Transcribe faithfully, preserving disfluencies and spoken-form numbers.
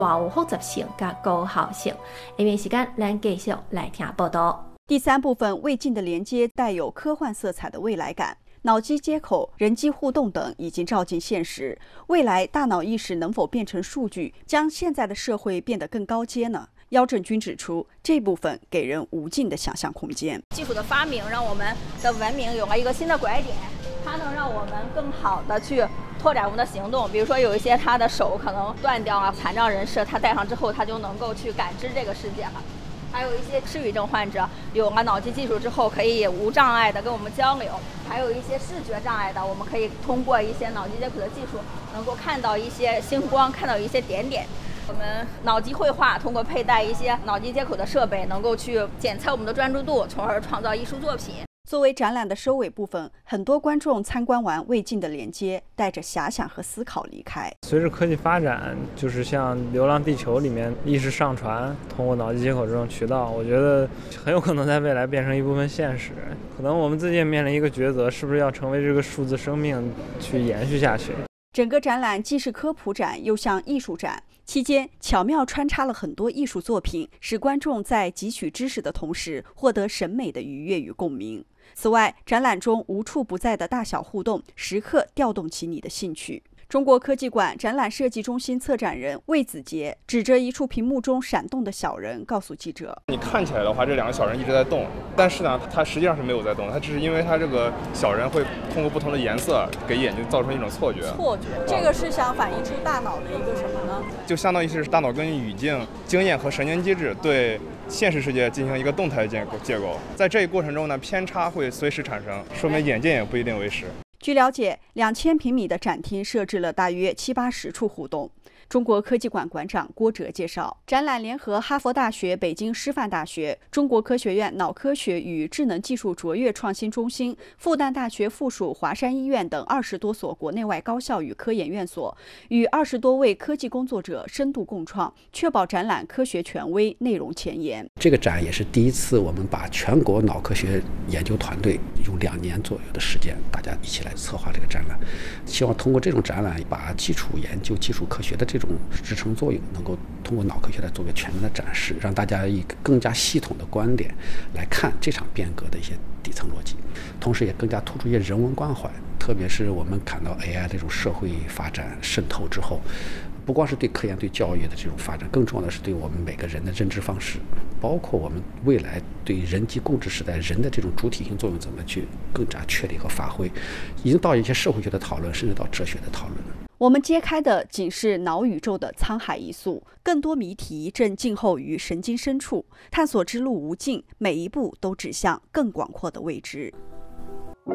大有复杂性和高效性。下面时间，咱继续来听报道。 第三部分，未尽的连接带有科幻色彩的未来感。脑机接口、人机互动等已经照进现实，未来大脑意识能否变成数据，将现在的社会变得更高阶呢？姚振军指出，这部分给人无尽的想象空间。 技术的发明让我们的文明有了一个新的拐点，它能让我们更好的去拓展我们的行动。比如说，有一些他的手可能断掉啊，残障人士，他戴上之后，他就能够去感知这个世界了。还有一些失语症患者，有了脑机技术之后，可以无障碍的跟我们交流。还有一些视觉障碍的，我们可以通过一些脑机接口的技术，能够看到一些星光，看到一些点点。我们脑机绘画通过佩戴一些脑机接口的设备，能够去检测我们的专注度，从而创造艺术作品。 作为展览的收尾部分，很多观众参观完未尽的连接，带着遐想和思考离开。 随着科技发展，就是像《流浪地球》里面意识上传，通过脑机接口这种渠道，我觉得很有可能在未来变成一部分现实。可能我们自己也面临一个抉择，是不是要成为这个数字生命去延续下去。 整个展览既是科普展，又像艺术展，期间巧妙穿插了很多艺术作品，使观众在汲取知识的同时，获得审美的愉悦与共鸣。此外，展览中无处不在的大小互动，时刻调动起你的兴趣。中国科技馆展览设计中心策展人魏子杰指着一处屏幕中闪动的小人，告诉记者：“ 你看起来的话，这两个小人一直在动，但是呢，它实际上是没有在动，它只是因为它这个小人会通过不同的颜色给眼睛造成一种错觉。 错觉，这个是想反映出大脑的一个什么呢？ 就相当于是大脑根据语境、经验和神经机制对现实世界进行一个动态结构结构，在这一过程中呢，偏差会随时产生，说明眼见也不一定为实。” 据了解，两千平米的展厅设置了大约七八十处互动。中国科技馆馆长郭哲介绍，展览联合哈佛大学、北京师范大学、中国科学院脑科学与智能技术卓越创新中心、复旦大学附属华山医院等二十多所国内外高校与科研院所，与二十多位科技工作者深度共创，确保展览科学权威、内容前沿。 这个展也是第一次，我们把全国脑科学研究团队用两年左右的时间，大家一起来策划这个展览，希望通过这种展览，把基础研究、基础科学的这种支撑作用，能够通过脑科学来做个全面的展示，让大家以更加系统的观点来看这场变革的一些底层逻辑，同时也更加突出一些人文关怀。特别是我们看到 A I 这种社会发展渗透之后，不光是对科研、对教育的这种发展，更重要的是对我们每个人的认知方式，包括我们未来对人机共治时代人的这种主体性作用怎么去更加确立和发挥，已经到一些社会学的讨论，甚至到哲学的讨论。 我们揭开的仅是脑宇宙的沧海一粟，更多谜题正静候于神经深处，探索之路无尽，每一步都指向更广阔的未知。